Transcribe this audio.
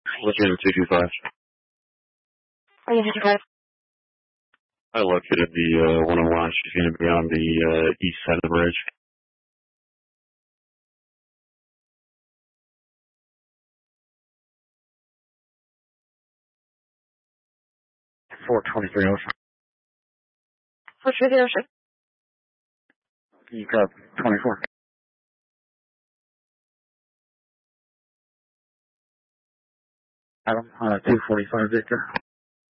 Within 225. Within 225. I located the one on line. She's going to be on the east side of the bridge. .423 Ocean. 423 Ocean. You got 24. Adam, 245 Victor.